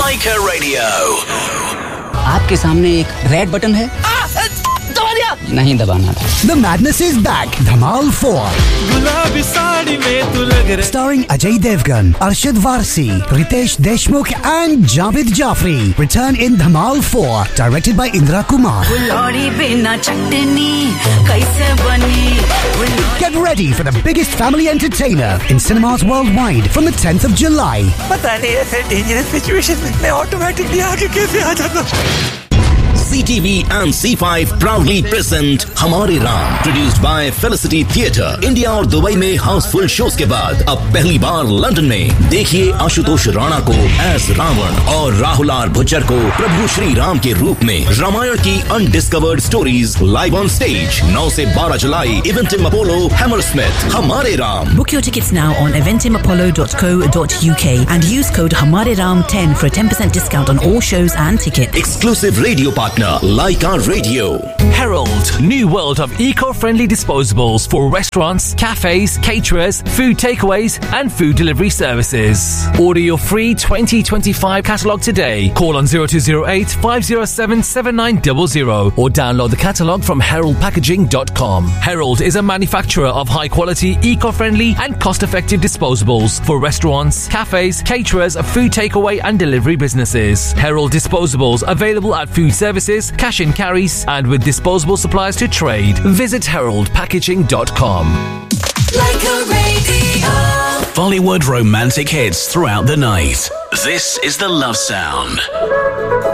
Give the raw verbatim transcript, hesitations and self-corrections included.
Laika Radio. आपके सामने एक रेड बटन है, दबा दिया नहीं दबाना था. The madness is back. Dhamal four. गुलाबी साड़ी में तू लग रहा. Starring Ajay Devgan, Arshad Varsi, Ritesh Deshmukh and Javed Jafri. Return in Dhamal four. Directed by Indra Kumar. Get ready for the biggest family entertainer in cinemas worldwide from the tenth of July. पता नहीं ऐसे dangerous situation में मैं automatically आगे कैसे आ जाता. C T V and C five proudly present हमारे Ram, produced by Felicity Theatre. India और दुबई में हाउसफुल शोज के बाद अब पहली बार लंदन में देखिए आशुतोष राणा को एज रावण और राहुल आर भुज्जर को प्रभु श्री राम के रूप में. रामायण की undiscovered stories live on stage नौ से बारह जुलाई. इवेंटिम अपोलो हैमरस्मिथ. हमारे Ram. Book your tickets now on eventim apollo dot co dot uk and use code Hamare Ram ten for a ten percent discount on all shows and tickets. Exclusive radio partner Laika Radio. Herald, new world of eco-friendly disposables for restaurants, cafes, caterers, food takeaways and food delivery services. Order your free twenty twenty-five catalogue today. Call on zero two zero eight five zero seven seven nine zero zero or download the catalogue from herald packaging dot com. Herald is a manufacturer of high-quality, eco-friendly and cost-effective disposables for restaurants, cafes, caterers, food takeaway and delivery businesses. Herald disposables available at food services, cash and carries and with disposable supplies to trade. Visit herald packaging dot com. Like a radio. Bollywood romantic hits throughout the night. This is the Love Sound.